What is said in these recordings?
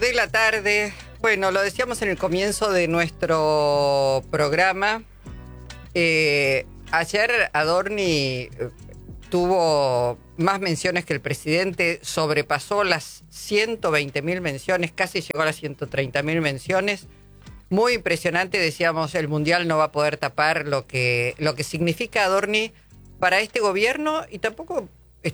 de la tarde. Bueno, lo decíamos en el comienzo de nuestro programa. Ayer Adorni tuvo más menciones que el presidente, sobrepasó las 120.000 menciones, casi llegó a las 130.000 menciones. Muy impresionante, decíamos, el Mundial no va a poder tapar lo que significa Adorni para este gobierno y tampoco,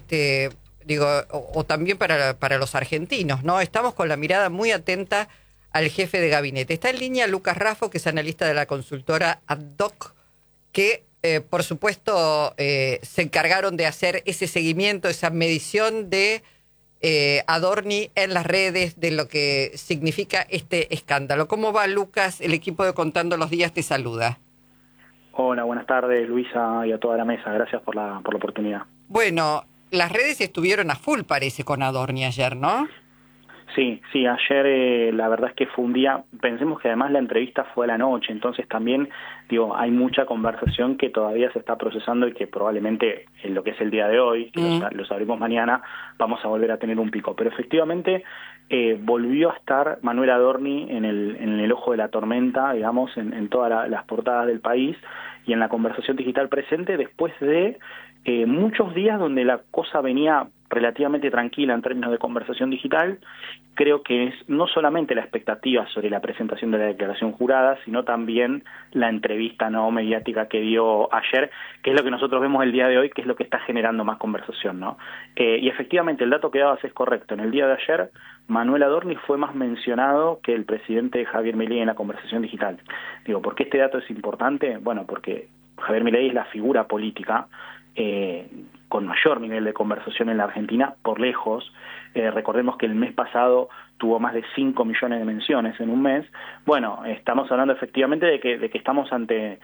o también para los argentinos, ¿no? Estamos con la mirada muy atenta al jefe de gabinete. Está en línea Lucas Raffo, que es analista de la consultora Ad-Hoc, que por supuesto se encargaron de hacer ese seguimiento, esa medición de Adorni en las redes, de lo que significa este escándalo. ¿Cómo va, Lucas? El equipo de Contando los Días te saluda. Hola, buenas tardes, Luisa, y a toda la mesa. Gracias por la oportunidad. Bueno, las redes estuvieron a full, parece, con Adorni ayer, ¿no? Sí, ayer la verdad es que fue un día, pensemos que además la entrevista fue a la noche, entonces también, hay mucha conversación que todavía se está procesando y que probablemente en lo que es el día de hoy, que lo sabremos mañana, vamos a volver a tener un pico. Pero efectivamente volvió a estar Manuel Adorni en el ojo de la tormenta, digamos, en todas las portadas del país y en la conversación digital presente después de muchos días donde la cosa venía relativamente tranquila en términos de conversación digital. Creo que es no solamente la expectativa sobre la presentación de la declaración jurada, sino también la entrevista no mediática que dio ayer, que es lo que nosotros vemos el día de hoy, que es lo que está generando más conversación, ¿no? Y efectivamente el dato que dabas es correcto. En el día de ayer, Manuel Adorni fue más mencionado que el presidente Javier Milei en la conversación digital. ¿Por qué este dato es importante? Bueno, porque Javier Milei es la figura política con mayor nivel de conversación en la Argentina, por lejos. Recordemos que el mes pasado tuvo más de 5 millones de menciones en un mes. Bueno, estamos hablando efectivamente de que estamos ante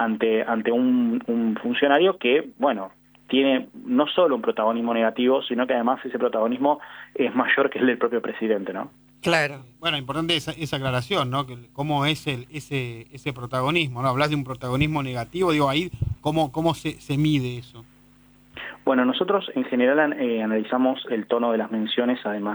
un funcionario que, bueno, tiene no solo un protagonismo negativo, sino que además ese protagonismo es mayor que el del propio presidente, ¿no? Claro. Bueno, importante esa aclaración, ¿no? Que cómo es ese protagonismo, ¿no? Hablas de un protagonismo negativo, ahí, ¿cómo se mide eso? Bueno, nosotros en general analizamos el tono de las menciones, además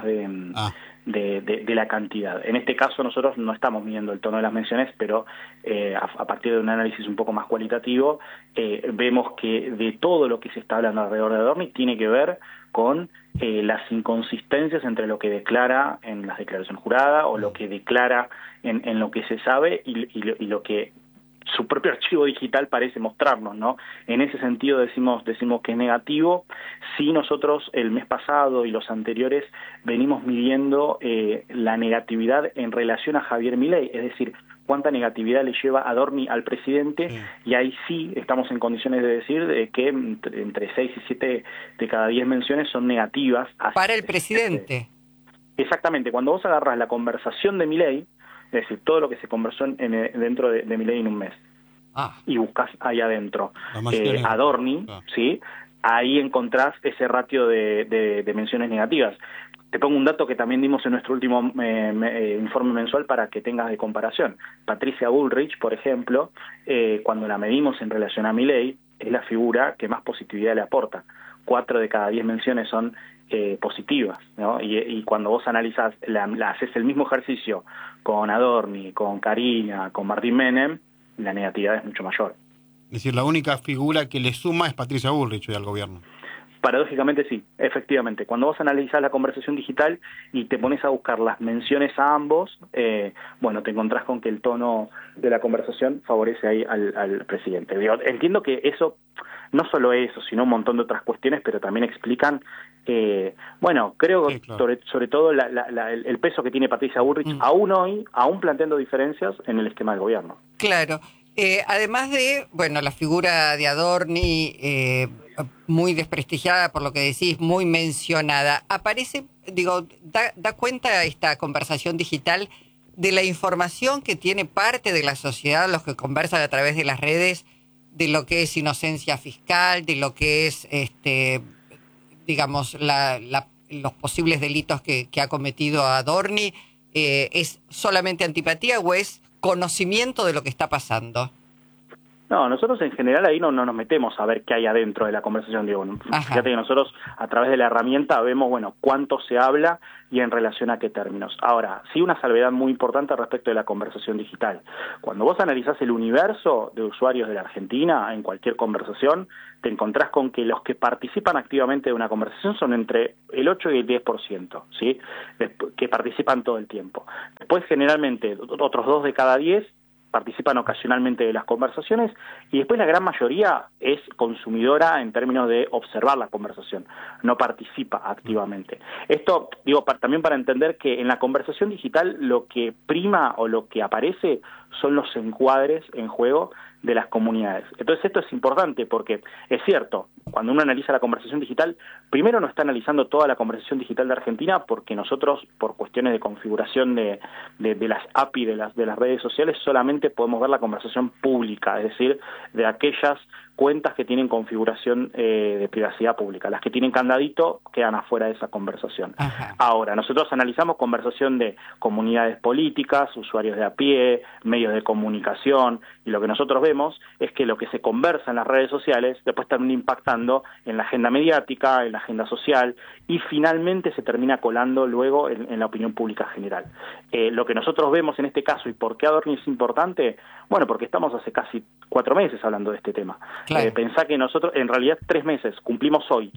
de la cantidad. En este caso nosotros no estamos midiendo el tono de las menciones, pero a partir de un análisis un poco más cualitativo, vemos que de todo lo que se está hablando alrededor de Adorni tiene que ver con las inconsistencias entre lo que declara en las declaraciones juradas o lo que declara en lo que se sabe y lo que su propio archivo digital parece mostrarnos, ¿no? En ese sentido decimos que es negativo. Sí, nosotros el mes pasado y los anteriores venimos midiendo la negatividad en relación a Javier Milei, es decir, cuánta negatividad le lleva Adorni al presidente, y ahí sí estamos en condiciones de decir que entre 6 y 7 de cada 10 menciones son negativas. Para el presidente. Exactamente, cuando vos agarrás la conversación de Milei, es decir, todo lo que se conversó dentro de Milei en un mes, y buscas ahí adentro Adorni, ¿sí? Ahí encontrás ese ratio de menciones negativas. Te pongo un dato que también dimos en nuestro último informe mensual para que tengas de comparación. Patricia Bullrich, por ejemplo, cuando la medimos en relación a Milei, es la figura que más positividad le aporta. 4 de cada 10 menciones son positivas, ¿no? Y cuando vos analizás, haces el mismo ejercicio con Adorni, con Karina, con Martín Menem, la negatividad es mucho mayor. Es decir, la única figura que le suma es Patricia Bullrich al gobierno. Paradójicamente sí, efectivamente. Cuando vos analizás la conversación digital y te pones a buscar las menciones a ambos, bueno, te encontrás con que el tono de la conversación favorece ahí al presidente. Entiendo que eso, no solo eso, sino un montón de otras cuestiones, pero también explican, bueno, creo sí, claro, sobre todo el peso que tiene Patricia Bullrich aún hoy, aún planteando diferencias en el esquema del gobierno. Claro. Además de, bueno, la figura de Adorni, muy desprestigiada por lo que decís, muy mencionada, aparece, da cuenta esta conversación digital de la información que tiene parte de la sociedad, los que conversan a través de las redes, de lo que es inocencia fiscal, de lo que es, los posibles delitos que ha cometido Adorni. ¿Es solamente antipatía o es conocimiento de lo que está pasando? No, nosotros en general ahí no nos metemos a ver qué hay adentro de la conversación. Digo, fíjate que nosotros a través de la herramienta vemos, bueno, cuánto se habla y en relación a qué términos. Ahora, sí una salvedad muy importante respecto de la conversación digital. Cuando vos analizás el universo de usuarios de la Argentina en cualquier conversación, te encontrás con que los que participan activamente de una conversación son entre el 8 y el 10%, ¿sí? Que participan todo el tiempo. Después, generalmente, otros 2 de cada 10 participan ocasionalmente de las conversaciones y después la gran mayoría es consumidora en términos de observar la conversación, no participa activamente. Esto, digo, también para entender que en la conversación digital lo que prima o lo que aparece son los encuadres en juego de las comunidades. Entonces esto es importante porque es cierto, cuando uno analiza la conversación digital, primero no está analizando toda la conversación digital de Argentina porque nosotros, por cuestiones de configuración de las API de las redes sociales, solamente podemos ver la conversación pública, es decir, de aquellas cuentas que tienen configuración de privacidad pública. Las que tienen candadito quedan afuera de esa conversación. Ajá. Ahora, nosotros analizamos conversación de comunidades políticas, usuarios de a pie, medios de comunicación, y lo que nosotros vemos es que lo que se conversa en las redes sociales después termina impactando en la agenda mediática, en la agenda social, y finalmente se termina colando luego en la opinión pública general. Lo que nosotros vemos en este caso, y por qué Adorni es importante, bueno, porque estamos hace casi 4 meses hablando de este tema. Claro. Pensá que nosotros, en realidad 3 meses, cumplimos hoy,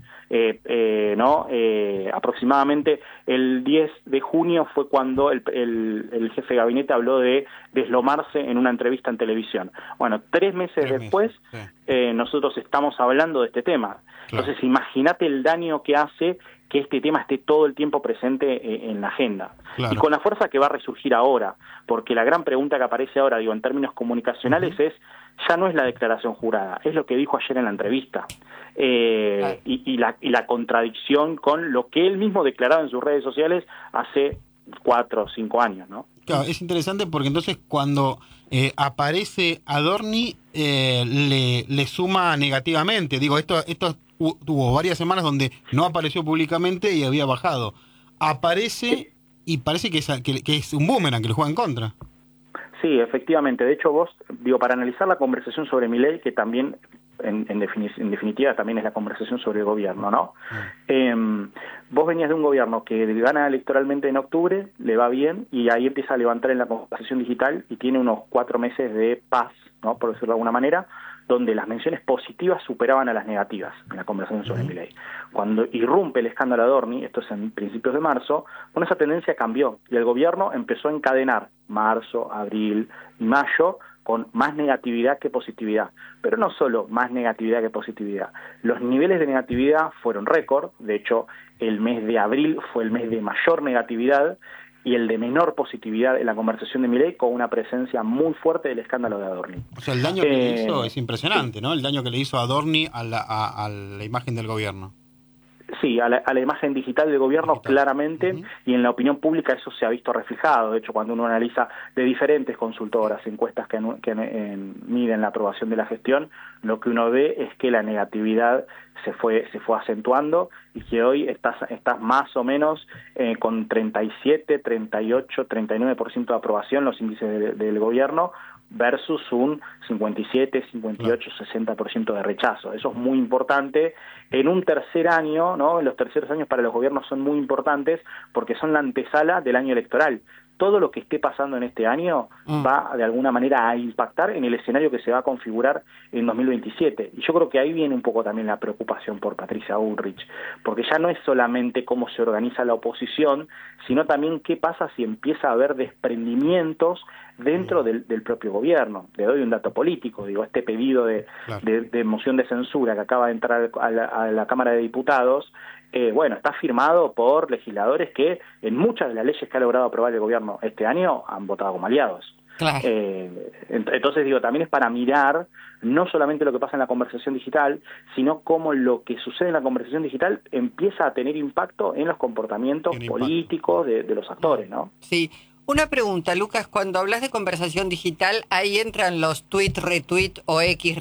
aproximadamente el 10 de junio fue cuando el jefe de gabinete habló de deslomarse en una entrevista en televisión. Bueno, 3 meses después, sí. Nosotros estamos hablando de este tema. Claro. Entonces, imagínate el daño que hace que este tema esté todo el tiempo presente en la agenda. Claro. Y con la fuerza que va a resurgir ahora, porque la gran pregunta que aparece ahora, digo, en términos comunicacionales es, ya no es la declaración jurada, es lo que dijo ayer en la entrevista. Claro. y la contradicción con lo que él mismo declaraba en sus redes sociales hace 4 o 5 años, ¿no? Claro, es interesante porque entonces cuando aparece Adorni le suma negativamente. Digo, esto tuvo varias semanas donde no apareció públicamente y había bajado. Aparece y parece que es un boomerang, que le juega en contra. Sí, efectivamente. De hecho, vos, digo, para analizar la conversación sobre Milei, que también, en definitiva, también es la conversación sobre el gobierno, ¿no? Vos venías de un gobierno que gana electoralmente en octubre, le va bien, y ahí empieza a levantar en la conversación digital y tiene unos 4 meses de paz, ¿no? Por decirlo de alguna manera, donde las menciones positivas superaban a las negativas en la conversación sobre Milei. Cuando irrumpe el escándalo Adorni, esto es en principios de marzo, bueno, esa tendencia cambió y el gobierno empezó a encadenar marzo, abril y mayo con más negatividad que positividad. Pero no solo más negatividad que positividad. Los niveles de negatividad fueron récord, de hecho el mes de abril fue el mes de mayor negatividad y el de menor positividad en la conversación de Milei, con una presencia muy fuerte del escándalo de Adorni. O sea, el daño que le hizo es impresionante, ¿no? El daño que le hizo Adorni a la imagen del gobierno. Sí, a la imagen digital del gobierno claramente, y en la opinión pública eso se ha visto reflejado. De hecho, cuando uno analiza de diferentes consultoras, encuestas que miden la aprobación de la gestión, lo que uno ve es que la negatividad se fue acentuando y que hoy estás más o menos con 37, 38, 39% de aprobación los índices del gobierno, versus un 57, 58, 60% de rechazo. Eso es muy importante. En un tercer año, ¿no? Los terceros años para los gobiernos son muy importantes porque son la antesala del año electoral. Todo lo que esté pasando en este año va de alguna manera a impactar en el escenario que se va a configurar en 2027. Y yo creo que ahí viene un poco también la preocupación por Patricia Bullrich, porque ya no es solamente cómo se organiza la oposición, sino también qué pasa si empieza a haber desprendimientos dentro del propio gobierno. Le doy un dato político, digo, este pedido de moción de censura que acaba de entrar a la Cámara de Diputados, bueno, está firmado por legisladores que en muchas de las leyes que ha logrado aprobar el gobierno este año han votado como aliados. Claro. Entonces, digo, también es para mirar no solamente lo que pasa en la conversación digital, sino cómo lo que sucede en la conversación digital empieza a tener impacto en los comportamientos políticos de los actores, ¿no? Sí. Una pregunta, Lucas, cuando hablas de conversación digital, ahí entran los tweet, retweet o X,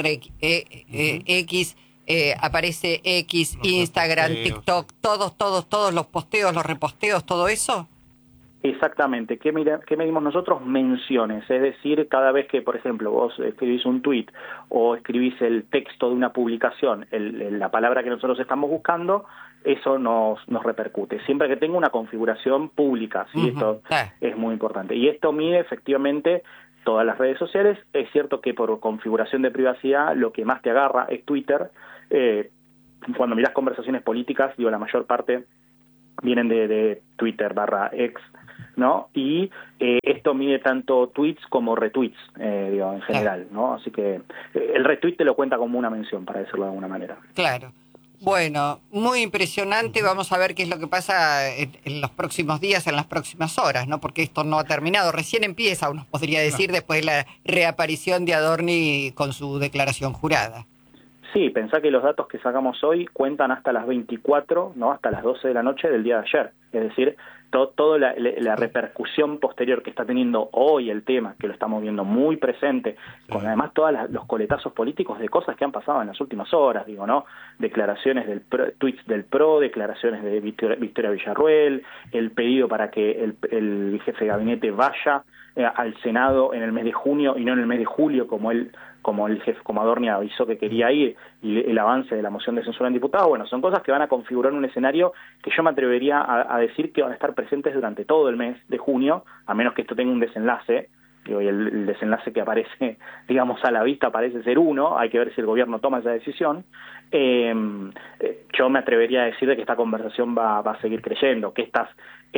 aparece X, los Instagram, TikTok, todos los posteos, los reposteos, todo eso. Exactamente. ¿Qué medimos nosotros? Menciones. Es decir, cada vez que, por ejemplo, vos escribís un tuit o escribís el texto de una publicación, la palabra que nosotros estamos buscando, eso nos repercute. Siempre que tenga una configuración pública, ¿sí? Esto es muy importante. Y esto mide efectivamente todas las redes sociales. Es cierto que por configuración de privacidad lo que más te agarra es Twitter. Cuando mirás conversaciones políticas, la mayor parte vienen de Twitter/X, ¿no? Y esto mide tanto tweets como retweets, en general, ¿no? Así que el retweet te lo cuenta como una mención, para decirlo de alguna manera. Claro. Bueno, muy impresionante. Vamos a ver qué es lo que pasa en los próximos días, en las próximas horas, ¿no? Porque esto no ha terminado. Recién empieza, uno podría decir, después de la reaparición de Adorni con su declaración jurada. Sí, pensá que los datos que sacamos hoy cuentan hasta las 24, ¿no? Hasta las 12 de la noche del día de ayer. Es decir, toda la repercusión posterior que está teniendo hoy el tema, que lo estamos viendo muy presente, con además todos los coletazos políticos de cosas que han pasado en las últimas horas, ¿no? Declaraciones tweets del PRO, declaraciones de Victoria Villarruel, el pedido para que el jefe de gabinete vaya al Senado en el mes de junio y no en el mes de julio, como Adorni avisó que quería ir, y el avance de la moción de censura en diputados. Bueno, son cosas que van a configurar un escenario que yo me atrevería a decir que van a estar presentes durante todo el mes de junio, a menos que esto tenga un desenlace, y el desenlace que aparece, digamos, a la vista parece ser uno, hay que ver si el gobierno toma esa decisión. Yo me atrevería a decir de que esta conversación va a seguir creyendo, que estas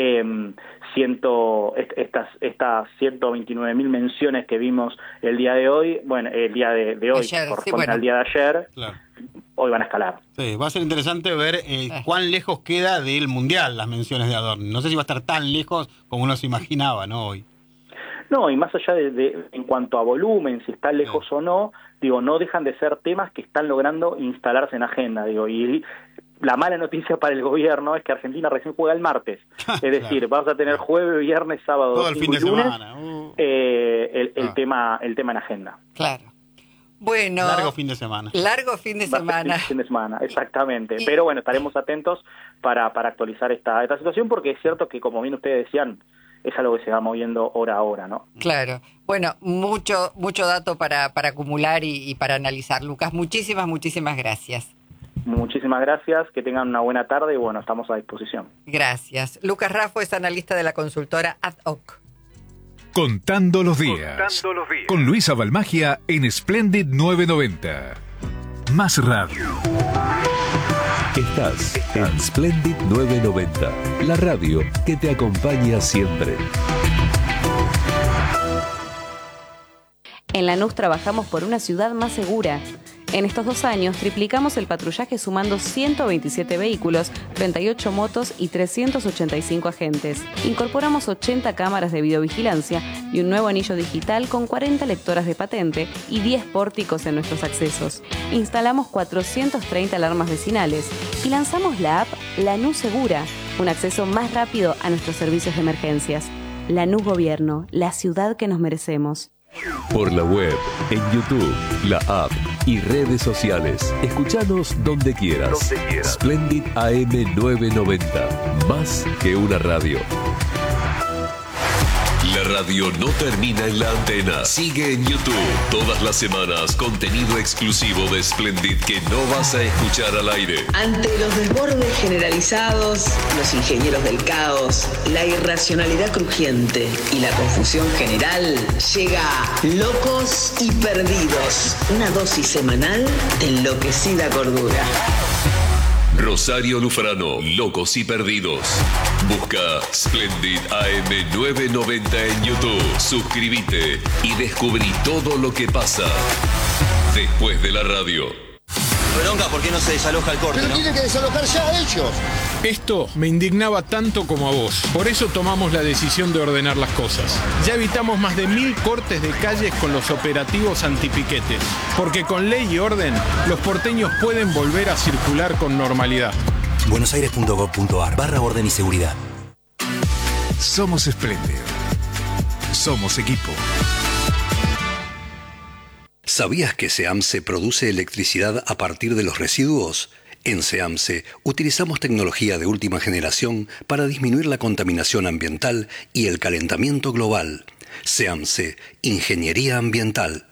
129.000 menciones que vimos el día de hoy, el día de hoy ayer, corresponde al día de ayer, claro. Hoy van a escalar. Sí, va a ser interesante ver cuán lejos queda del Mundial las menciones de Adorni. No sé si va a estar tan lejos como uno se imaginaba, ¿no? Hoy. No, y más allá de en cuanto a volumen, si está lejos o no, no dejan de ser temas que están logrando instalarse en agenda, y la mala noticia para el gobierno es que Argentina recién juega el martes. Es decir, vas a tener jueves, viernes, sábado, todo el fin de lunes, semana. El tema en agenda. Claro. Bueno. Largo fin de semana. Largo fin de semana. Fin de semana, exactamente. Pero bueno, estaremos atentos para actualizar esta situación, porque es cierto que, como bien ustedes decían, es algo que se va moviendo hora a hora, ¿no? Claro. Bueno, mucho dato para acumular y para analizar. Lucas, muchísimas gracias. Muchísimas gracias, que tengan una buena tarde y bueno, estamos a disposición. Gracias. Lucas Raffo es analista de la consultora Ad Hoc. Contando los días. Con Luisa Balmagia en Splendid 990. Más radio. Estás en Splendid 990, la radio que te acompaña siempre. En Lanús trabajamos por una ciudad más segura. En estos 2 años triplicamos el patrullaje sumando 127 vehículos, 38 motos y 385 agentes. Incorporamos 80 cámaras de videovigilancia y un nuevo anillo digital con 40 lectoras de patente y 10 pórticos en nuestros accesos. Instalamos 430 alarmas vecinales y lanzamos la app Lanús Segura, un acceso más rápido a nuestros servicios de emergencias. Lanús Gobierno, la ciudad que nos merecemos. Por la web, en YouTube, la app y redes sociales. Escuchanos donde quieras. Splendid AM 990. Más que una radio. La radio no termina en la antena. Sigue en YouTube. Todas las semanas, contenido exclusivo de Splendid que no vas a escuchar al aire. Ante los desbordes generalizados, los ingenieros del caos, la irracionalidad crujiente y la confusión general, llega Locos y Perdidos. Una dosis semanal de enloquecida cordura. Rosario Lufrano, Locos y Perdidos. Busca Splendid AM 990 en YouTube. Suscríbete y descubrí todo lo que pasa después de la radio. Bronca, ¿por qué no se desaloja el corte? Pero tienen que desalojar ya ellos. Esto me indignaba tanto como a vos. Por eso tomamos la decisión de ordenar las cosas. Ya evitamos más de 1000 cortes de calles con los operativos antipiquetes. Porque con ley y orden, los porteños pueden volver a circular con normalidad. buenosaires.gov.ar/orden y seguridad. Somos Splendid. Somos equipo. ¿Sabías que SEAMSE produce electricidad a partir de los residuos? En SEAMSE utilizamos tecnología de última generación para disminuir la contaminación ambiental y el calentamiento global. SEAMSE, Ingeniería Ambiental.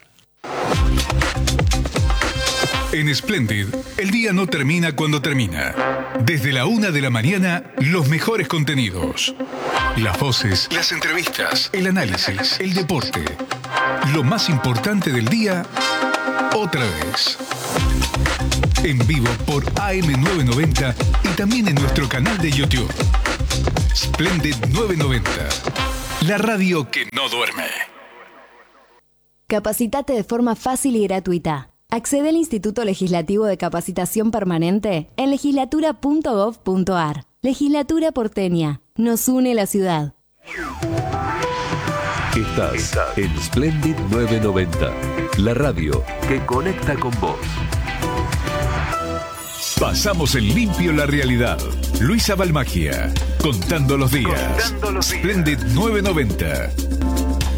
En Splendid, el día no termina cuando termina. Desde la 1 de la mañana, los mejores contenidos. Las voces, las entrevistas, el análisis, el deporte. Lo más importante del día, otra vez. En vivo por AM990 y también en nuestro canal de YouTube. Splendid 990. La radio que no duerme. Capacitate de forma fácil y gratuita. Accede al Instituto Legislativo de Capacitación Permanente en legislatura.gov.ar. Legislatura porteña. Nos une la ciudad. Estás en Splendid 990, la radio que conecta con vos. Pasamos en limpio la realidad. Luisa Balmagia, contando los días. Splendid 990.